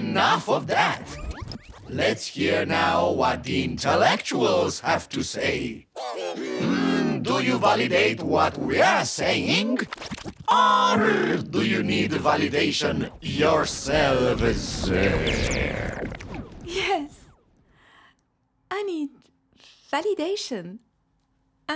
enough of that. Let's hear now what the intellectuals have to say. Do you validate what we are saying? Or do you need validation yourselves? Yes. I need validation.